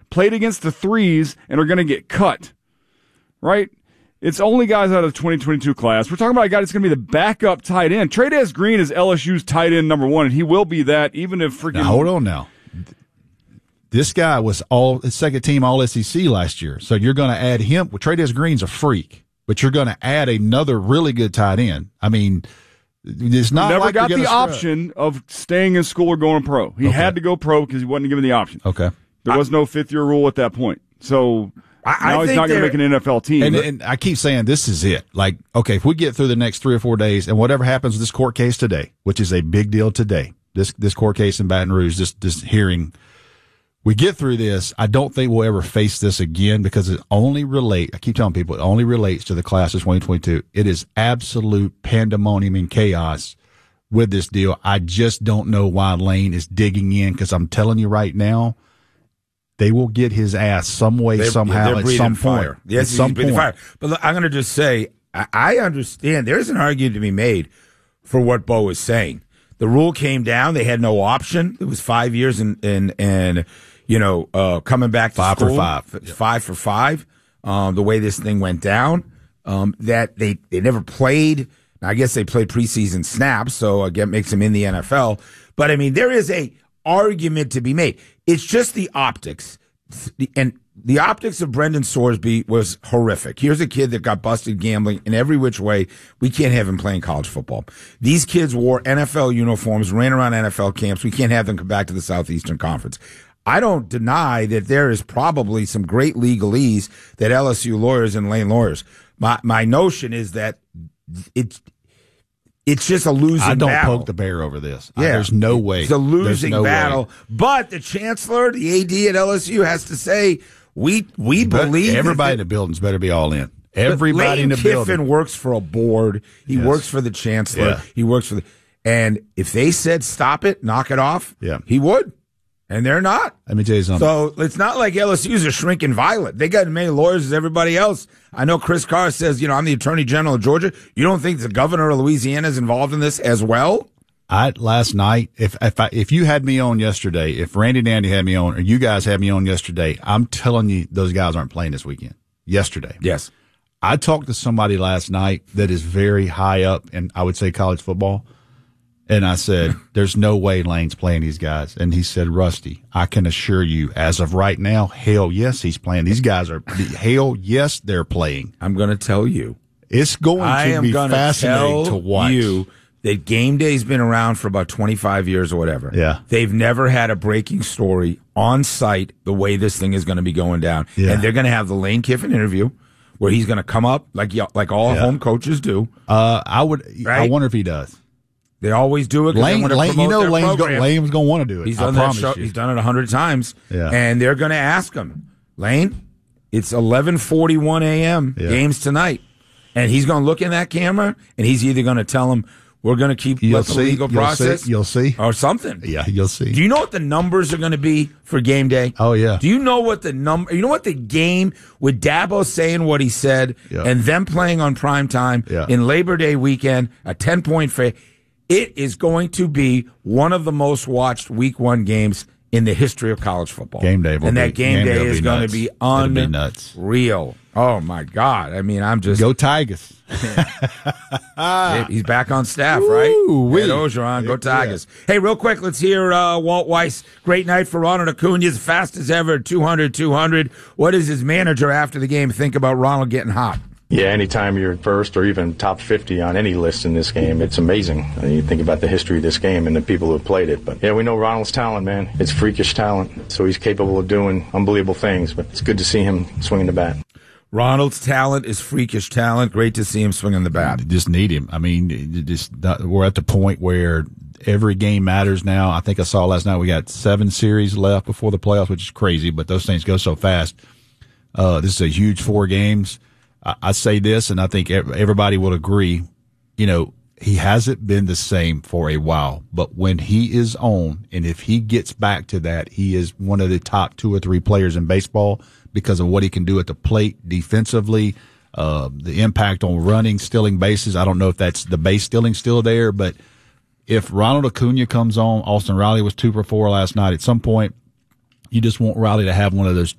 played against the threes and are going to get cut, right? It's only guys out of the 2022 class. We're talking about a guy that's going to be the backup tight end. Tre'Davious Green is LSU's tight end number 1, and he will be that even if freaking. Now, hold on now. This guy was second team All SEC last year, so you're going to add him. Well, Tre'Davious Green's a freak, but you're going to add another really good tight end. I mean, it's not never like got the option of staying in school or going pro. He had to go pro because he wasn't given the option. Okay, there was no fifth-year rule at that point, so now he's not going to make an NFL team. And I keep saying this is it. Like, okay, if we get through the next 3 or 4 days, and whatever happens with this court case today, which is a big deal today, this court case in Baton Rouge, this hearing. We get through this, I don't think we'll ever face this again because it only I keep telling people, it only relates to the class of 2022. It is absolute pandemonium and chaos with this deal. I just don't know why Lane is digging in because I'm telling you right now, they will get his ass some way, somehow, at some point. Yes, he's breathing fire. But look, I'm going to just say, I understand there's an argument to be made for what Bo is saying. The rule came down. They had no option. It was 5 years and coming back to 5 school, for 5. 5 for 5. The way this thing went down, that they never played. I guess they played preseason snaps, so again makes them in the NFL. But I mean, there is a argument to be made. It's just the optics, and the optics of Brendan Sorsby was horrific. Here's a kid that got busted gambling in every which way. We can't have him playing college football. These kids wore NFL uniforms, ran around NFL camps. We can't have them come back to the Southeastern Conference. I don't deny that there is probably some great legalese that LSU lawyers and Lane lawyers. My notion is that it's just a losing battle. I don't poke the bear over this. Yeah. There's no way. It's a losing battle. Way. But the chancellor, the AD at LSU has to say, we believe everybody in the buildings better be all in. Everybody in the building. Kiffin works for a board. He works for the chancellor. Yeah. He works for and if they said stop it, knock it off, he would. And they're not. Let me tell you something. So it's not like LSU's are shrinking violet. They got as many lawyers as everybody else. I know Chris Carr says, I'm the Attorney General of Georgia. You don't think the governor of Louisiana is involved in this as well? Last night, if you had me on yesterday, if Randy Dandy had me on, or you guys had me on yesterday, I'm telling you, those guys aren't playing this weekend. Yesterday. Yes. I talked to somebody last night that is very high up in, I would say, college football. And I said, there's no way Lane's playing these guys. And he said, Rusty, I can assure you, as of right now, hell yes, he's playing. These guys are, hell yes, they're playing. I'm going to tell you. It's going to be fascinating to watch. You that game day's been around for about 25 years or whatever. Yeah. They've never had a breaking story on site the way this thing is going to be going down. Yeah. And they're going to have the Lane Kiffin interview where he's going to come up like all home coaches do. I wonder if he does. They always do it. Lane, Lane's going to want to do it. He's done that show. He's done it 100 times. Yeah. And they're going to ask him, Lane, it's 11:41 a.m. Games tonight. And he's going to look in that camera, and he's either going to tell him, we're going to keep the legal process. You'll see. Or something. Yeah, you'll see. Do you know what the numbers are going to be for game day? Oh, yeah. Do you know what the game with Dabo saying what he said and them playing on prime time in Labor Day weekend, a 10-point favorite? It is going to be one of the most watched Week 1 games in the history of college football. Game day is going to be unreal. Oh, my God. I mean, I'm just... Go Tigers. He's back on staff, right? Ed Orgeron, go Tigers. Yeah. Hey, real quick, let's hear Walt Weiss. Great night for Ronald Acuna, as fast as ever, 200. What does his manager after the game think about Ronald getting hot? Yeah, anytime you're first or even top 50 on any list in this game, it's amazing. You think about the history of this game and the people who have played it. But yeah, we know Ronald's talent, man. It's freakish talent. So he's capable of doing unbelievable things. But it's good to see him swinging the bat. Ronald's talent is freakish talent. Great to see him swinging the bat. Just need him. I mean, we're at the point where every game matters now. I think I saw last night we got 7 series left before the playoffs, which is crazy, but those things go so fast. This is a huge 4 games. I say this, and I think everybody will agree, he hasn't been the same for a while. But when he is on, and if he gets back to that, he is one of the top 2 or 3 players in baseball because of what he can do at the plate defensively, the impact on running, stealing bases. I don't know if that's the base stealing still there, but if Ronald Acuna comes on, Austin Riley was 2 for 4 last night. At some point, you just want Riley to have one of those